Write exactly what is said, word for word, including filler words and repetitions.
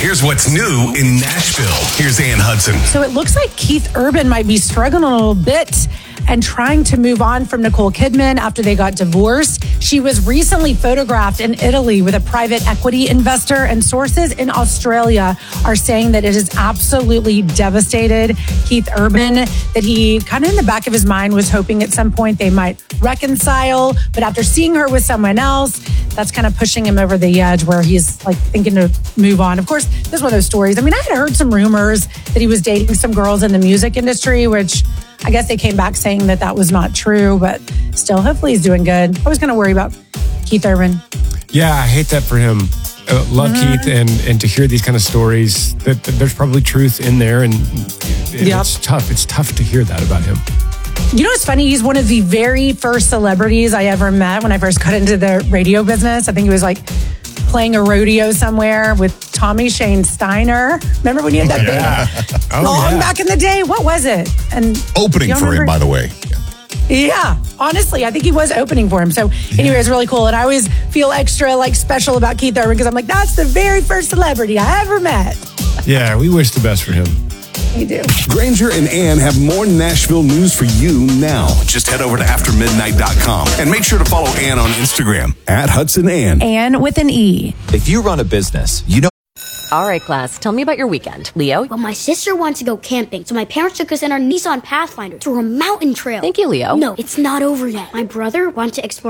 here's what's new in Nashville. Here's Ann Hudson. So it looks like Keith Urban might be struggling a little bit and trying to move on from Nicole Kidman after they got divorced. She was recently photographed in Italy with a private equity investor, and sources in Australia are saying that it has absolutely devastated Keith Urban, that he kind of in the back of his mind was hoping at some point they might reconcile. But after seeing her with someone else, that's kind of pushing him over the edge where he's like thinking to move on. Of course, this is one of those stories. I mean, I had heard some rumors that he was dating some girls in the music industry, which I guess they came back saying that that was not true, but still, hopefully he's doing good. I was going to worry about Keith Urban. Yeah, I hate that for him. Uh, love mm-hmm. Keith, and and to hear these kind of stories, that, that there's probably truth in there, and, and yep. it's tough. It's tough to hear that about him. You know what's funny? He's one of the very first celebrities I ever met when I first got into the radio business. I think he was like playing a rodeo somewhere with Tommy Shane Steiner. Remember when you had that yeah. big oh, long yeah. back in the day? What was it? And opening for him, by the way. Yeah, honestly, I think he was opening for him. So anyway, it's really cool. And I always feel extra like special about Keith Urban because I'm like, that's the very first celebrity I ever met. Yeah, we wish the best for him. We do. Granger and Ann have more Nashville news for you now. Just head over to after midnight dot com and make sure to follow Ann on Instagram at Hudson Ann. Ann with an E. If you run a business, you know. All right, class, tell me about your weekend. Leo? Well, my sister wanted to go camping, so my parents took us in our Nissan Pathfinder to a mountain trail. Thank you, Leo. No, it's not over yet. My brother wanted to explore